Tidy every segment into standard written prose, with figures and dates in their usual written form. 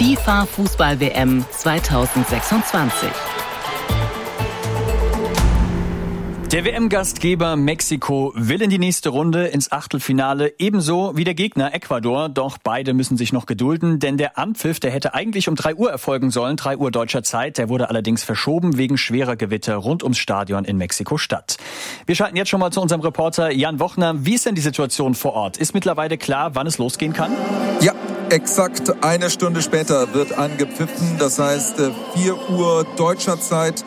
FIFA Fußball-WM 2026. Der WM-Gastgeber Mexiko will in die nächste Runde ins Achtelfinale, ebenso wie der Gegner Ecuador. Doch beide müssen sich noch gedulden, denn der Anpfiff, der hätte eigentlich um 3 Uhr erfolgen sollen, 3 Uhr deutscher Zeit. Der wurde allerdings verschoben wegen schwerer Gewitter rund ums Stadion in Mexiko-Stadt. Wir schalten jetzt schon mal zu unserem Reporter Jan Wochner. Wie ist denn die Situation vor Ort? Ist mittlerweile klar, wann es losgehen kann? Ja, exakt eine Stunde später wird angepfiffen. Das heißt 4 Uhr deutscher Zeit,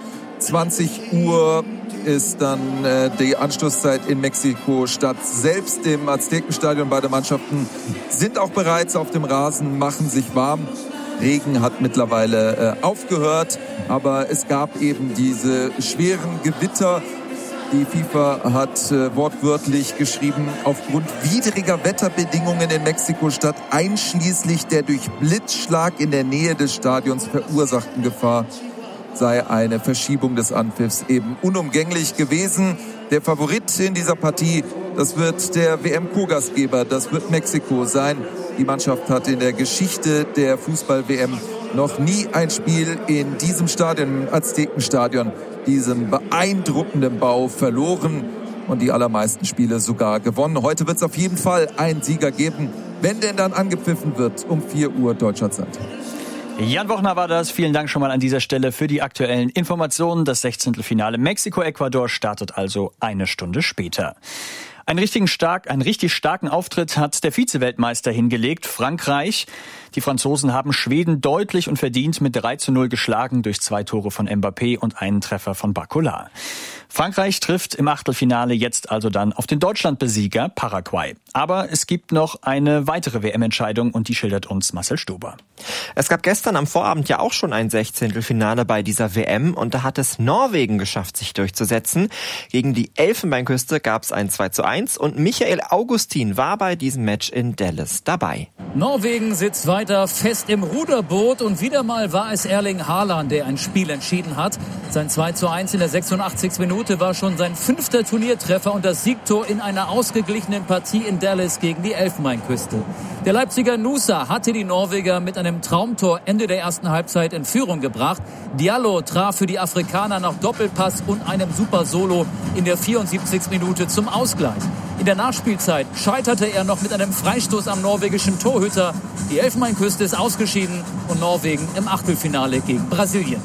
20 Uhr ist dann die Anstoßzeit in Mexiko-Stadt. Selbst im Aztekenstadion, beide Mannschaften sind auch bereits auf dem Rasen, machen sich warm. Regen hat mittlerweile aufgehört, aber es gab eben diese schweren Gewitter. Die FIFA hat wortwörtlich geschrieben, aufgrund widriger Wetterbedingungen in Mexiko-Stadt, einschließlich der durch Blitzschlag in der Nähe des Stadions verursachten Gefahr, sei eine Verschiebung des Anpfiffs eben unumgänglich gewesen. Der Favorit in dieser Partie, das wird der WM-Co-Gastgeber, das wird Mexiko sein. Die Mannschaft hat in der Geschichte der Fußball-WM noch nie ein Spiel in diesem Stadion, im Aztekenstadion, diesem beeindruckenden Bau verloren und die allermeisten Spiele sogar gewonnen. Heute wird es auf jeden Fall einen Sieger geben, wenn denn dann angepfiffen wird um 4 Uhr deutscher Zeit. Jan Wochner war das. Vielen Dank schon mal an dieser Stelle für die aktuellen Informationen. Das 16. Finale Mexiko-Ecuador startet also eine Stunde später. Einen richtig starken Auftritt hat der Vize-Weltmeister hingelegt, Frankreich. Die Franzosen haben Schweden deutlich und verdient mit 3:0 geschlagen durch 2 Tore von Mbappé und einen Treffer von Barcola. Frankreich trifft im Achtelfinale jetzt also dann auf den Deutschlandbesieger Paraguay. Aber es gibt noch eine weitere WM-Entscheidung und die schildert uns Marcel Stober. Es gab gestern am Vorabend ja auch schon ein 16. Finale bei dieser WM und da hat es Norwegen geschafft, sich durchzusetzen. Gegen die Elfenbeinküste gab es ein 2:1 und Michael Augustin war bei diesem Match in Dallas dabei. Norwegen sitzt weiter fest im Ruderboot und wieder mal war es Erling Haaland, der ein Spiel entschieden hat. Sein 2:1 in der 86. Minute war schon sein 5. Turniertreffer und das Siegtor in einer ausgeglichenen Partie in Dallas gegen die Elfenbeinküste. Der Leipziger Nusa hatte die Norweger mit einem Traumtor Ende der ersten Halbzeit in Führung gebracht. Diallo traf für die Afrikaner nach Doppelpass und einem super Solo in der 74. Minute zum Ausgleich. In der Nachspielzeit scheiterte er noch mit einem Freistoß am norwegischen Torhüter. Die Elfenbeinküste ist ausgeschieden und Norwegen im Achtelfinale gegen Brasilien.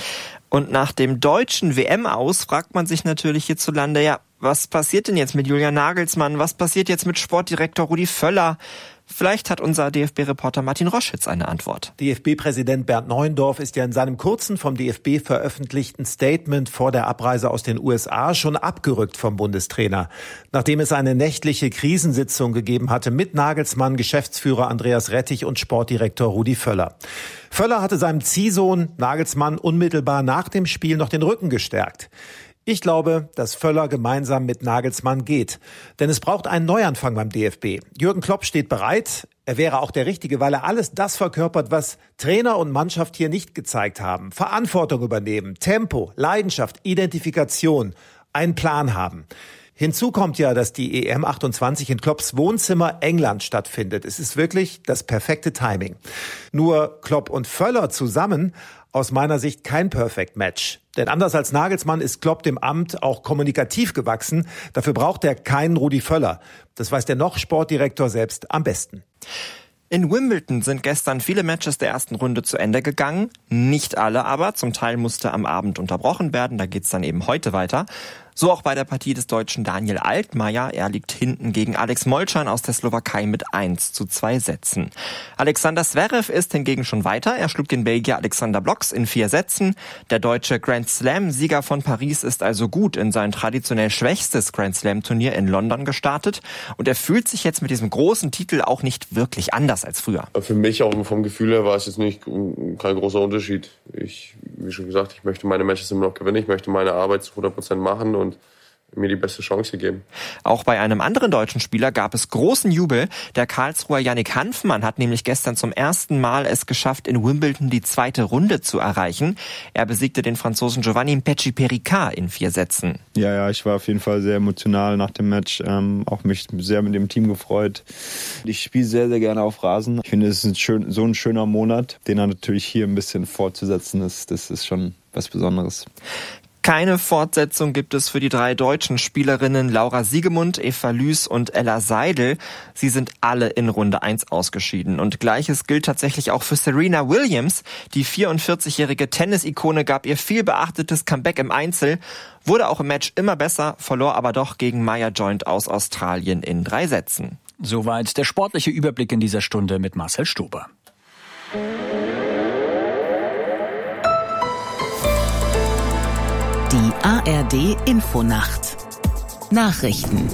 Und nach dem deutschen WM-Aus fragt man sich natürlich hierzulande, ja, was passiert denn jetzt mit Julian Nagelsmann? Was passiert jetzt mit Sportdirektor Rudi Völler? Vielleicht hat unser DFB-Reporter Martin Roschitz eine Antwort. DFB-Präsident Bernd Neuendorf ist ja in seinem kurzen vom DFB veröffentlichten Statement vor der Abreise aus den USA schon abgerückt vom Bundestrainer. Nachdem es eine nächtliche Krisensitzung gegeben hatte mit Nagelsmann, Geschäftsführer Andreas Rettich und Sportdirektor Rudi Völler. Völler hatte seinem Ziehsohn Nagelsmann unmittelbar nach dem Spiel noch den Rücken gestärkt. Ich glaube, dass Völler gemeinsam mit Nagelsmann geht. Denn es braucht einen Neuanfang beim DFB. Jürgen Klopp steht bereit. Er wäre auch der Richtige, weil er alles das verkörpert, was Trainer und Mannschaft hier nicht gezeigt haben. Verantwortung übernehmen, Tempo, Leidenschaft, Identifikation, einen Plan haben. Hinzu kommt ja, dass die EM 28 in Klopps Wohnzimmer England stattfindet. Es ist wirklich das perfekte Timing. Nur Klopp und Völler zusammen aus meiner Sicht kein Perfect Match. Denn anders als Nagelsmann ist Klopp dem Amt auch kommunikativ gewachsen. Dafür braucht er keinen Rudi Völler. Das weiß der noch Sportdirektor selbst am besten. In Wimbledon sind gestern viele Matches der ersten Runde zu Ende gegangen. Nicht alle aber. Zum Teil musste am Abend unterbrochen werden. Da geht's dann eben heute weiter. So auch bei der Partie des Deutschen Daniel Altmaier. Er liegt hinten gegen Alex Molcan aus der Slowakei mit 1:2 Sätzen. Alexander Zverev ist hingegen schon weiter. Er schlug den Belgier Alexander Blocks in 4 Sätzen. Der deutsche Grand Slam-Sieger von Paris ist also gut in sein traditionell schwächstes Grand Slam-Turnier in London gestartet. Und er fühlt sich jetzt mit diesem großen Titel auch nicht wirklich anders als früher. Für mich auch vom Gefühl her war es jetzt nicht kein großer Unterschied. Wie schon gesagt, ich möchte meine Matches immer noch gewinnen. Ich möchte meine Arbeit zu 100% machen und mir die beste Chance gegeben. Auch bei einem anderen deutschen Spieler gab es großen Jubel. Der Karlsruher Yannick Hanfmann hat nämlich gestern zum ersten Mal es geschafft, in Wimbledon die 2. Runde zu erreichen. Er besiegte den Franzosen Giovanni Pecci-Pericard in 4 Sätzen. Ja, ich war auf jeden Fall sehr emotional nach dem Match. Auch mich sehr mit dem Team gefreut. Ich spiele sehr, sehr gerne auf Rasen. Ich finde, es ist so ein schöner Monat, den dann natürlich hier ein bisschen fortzusetzen. Das ist schon was Besonderes. Keine Fortsetzung gibt es für die 3 deutschen Spielerinnen Laura Siegemund, Eva Lüß und Ella Seidel. Sie sind alle in Runde 1 ausgeschieden. Und Gleiches gilt tatsächlich auch für Serena Williams. Die 44-jährige Tennis-Ikone gab ihr viel beachtetes Comeback im Einzel, wurde auch im Match immer besser, verlor aber doch gegen Maya Joint aus Australien in 3 Sätzen. Soweit der sportliche Überblick in dieser Stunde mit Marcel Stober. Die ARD Infonacht. Nachrichten.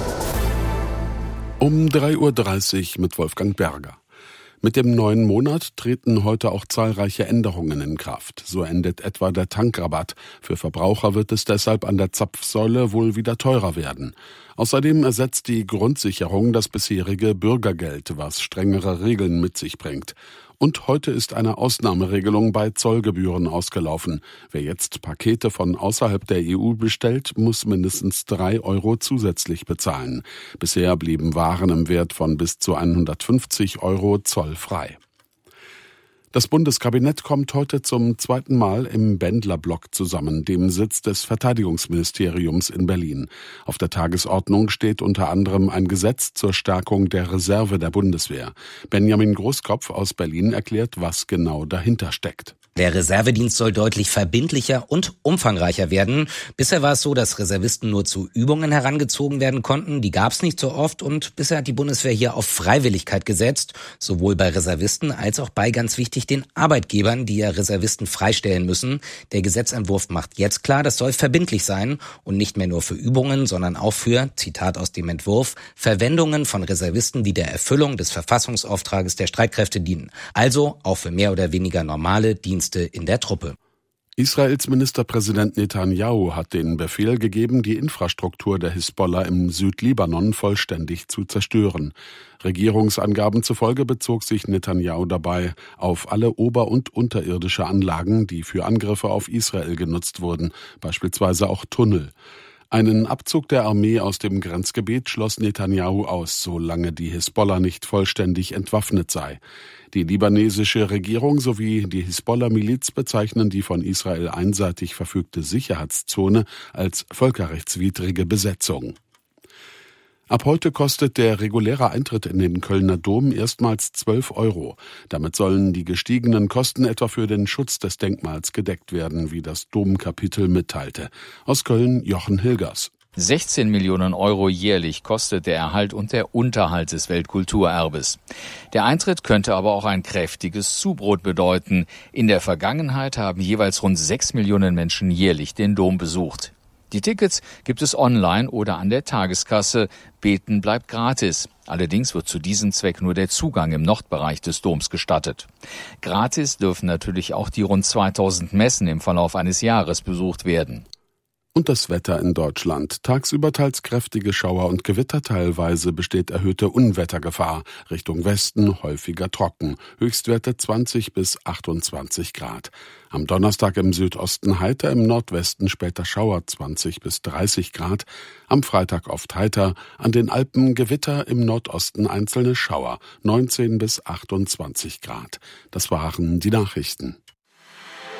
Um 3:30 Uhr mit Wolfgang Berger. Mit dem neuen Monat treten heute auch zahlreiche Änderungen in Kraft. So endet etwa der Tankrabatt. Für Verbraucher wird es deshalb an der Zapfsäule wohl wieder teurer werden. Außerdem ersetzt die Grundsicherung das bisherige Bürgergeld, was strengere Regeln mit sich bringt. Und heute ist eine Ausnahmeregelung bei Zollgebühren ausgelaufen. Wer jetzt Pakete von außerhalb der EU bestellt, muss mindestens 3 € zusätzlich bezahlen. Bisher blieben Waren im Wert von bis zu 150 € zollfrei. Das Bundeskabinett kommt heute zum 2. Mal im Bändlerblock zusammen, dem Sitz des Verteidigungsministeriums in Berlin. Auf der Tagesordnung steht unter anderem ein Gesetz zur Stärkung der Reserve der Bundeswehr. Benjamin Großkopf aus Berlin erklärt, was genau dahinter steckt. Der Reservedienst soll deutlich verbindlicher und umfangreicher werden. Bisher war es so, dass Reservisten nur zu Übungen herangezogen werden konnten. Die gab es nicht so oft und bisher hat die Bundeswehr hier auf Freiwilligkeit gesetzt. Sowohl bei Reservisten als auch bei, ganz wichtig, den Arbeitgebern, die ja Reservisten freistellen müssen. Der Gesetzentwurf macht jetzt klar, das soll verbindlich sein und nicht mehr nur für Übungen, sondern auch für, Zitat aus dem Entwurf, Verwendungen von Reservisten, die der Erfüllung des Verfassungsauftrages der Streitkräfte dienen. Also auch für mehr oder weniger normale Dienste in der Truppe. Israels Ministerpräsident Netanyahu hat den Befehl gegeben, die Infrastruktur der Hisbollah im Südlibanon vollständig zu zerstören. Regierungsangaben zufolge bezog sich Netanyahu dabei auf alle ober- und unterirdische Anlagen, die für Angriffe auf Israel genutzt wurden, beispielsweise auch Tunnel. Einen Abzug der Armee aus dem Grenzgebiet schloss Netanyahu aus, solange die Hisbollah nicht vollständig entwaffnet sei. Die libanesische Regierung sowie die Hisbollah-Miliz bezeichnen die von Israel einseitig verfügte Sicherheitszone als völkerrechtswidrige Besetzung. Ab heute kostet der reguläre Eintritt in den Kölner Dom erstmals 12 €. Damit sollen die gestiegenen Kosten etwa für den Schutz des Denkmals gedeckt werden, wie das Domkapitel mitteilte. Aus Köln Jochen Hilgers. 16 Millionen € jährlich kostet der Erhalt und der Unterhalt des Weltkulturerbes. Der Eintritt könnte aber auch ein kräftiges Zubrot bedeuten. In der Vergangenheit haben jeweils rund 6 Millionen Menschen jährlich den Dom besucht. Die Tickets gibt es online oder an der Tageskasse. Beten bleibt gratis. Allerdings wird zu diesem Zweck nur der Zugang im Nordbereich des Doms gestattet. Gratis dürfen natürlich auch die rund 2000 Messen im Verlauf eines Jahres besucht werden. Und das Wetter in Deutschland. Tagsüber teils kräftige Schauer und Gewitter, teilweise besteht erhöhte Unwettergefahr. Richtung Westen häufiger trocken. Höchstwerte 20 bis 28 Grad. Am Donnerstag im Südosten heiter, im Nordwesten später Schauer 20 bis 30 Grad. Am Freitag oft heiter, an den Alpen Gewitter, im Nordosten einzelne Schauer 19 bis 28 Grad. Das waren die Nachrichten.